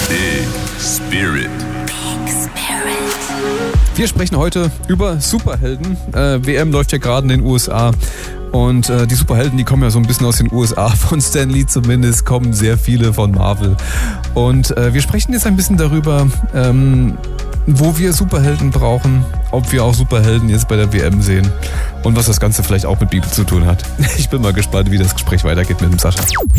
Big Spirit. Wir sprechen heute über Superhelden. WM läuft ja gerade in den USA. Und die Superhelden, die kommen ja so ein bisschen aus den USA. Von Stan Lee zumindest kommen sehr viele von Marvel. Und wir sprechen jetzt ein bisschen darüber, wo wir Superhelden brauchen, ob wir auch Superhelden jetzt bei der WM sehen und was das Ganze vielleicht auch mit Bibel zu tun hat. Ich bin mal gespannt, wie das Gespräch weitergeht mit dem Sascha.